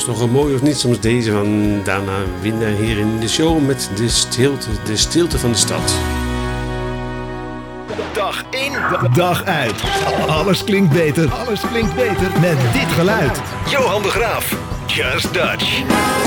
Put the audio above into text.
nog een mooi of niet, soms deze van Dana Winda hier in de show met de stilte van de stad. Dag in, dag uit. Alles klinkt beter met dit geluid. Johan de Graaf, Just Dutch.